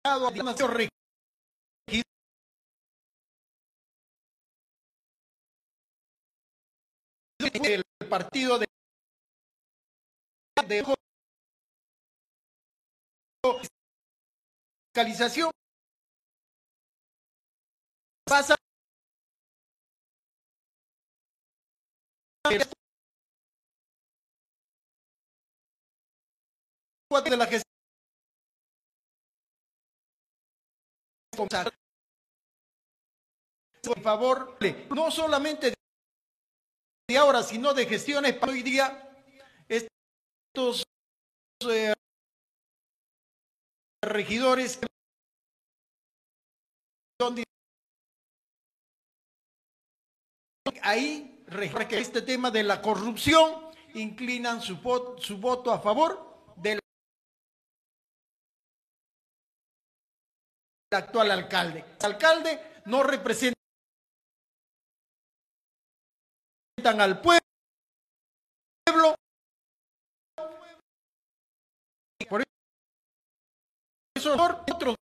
el partido de fiscalización pasa de la gestión por favor, no solamente de ahora, sino de gestiones para hoy día, estos regidores donde ahí que este tema de la corrupción inclinan su voto a favor del actual alcalde. El alcalde no representa al pueblo, por eso otros